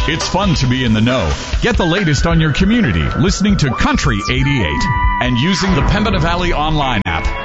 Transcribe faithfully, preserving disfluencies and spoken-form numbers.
It's fun to be in the know. Get the latest on your community listening to Country eighty-eight and using the Pembina Valley Online app.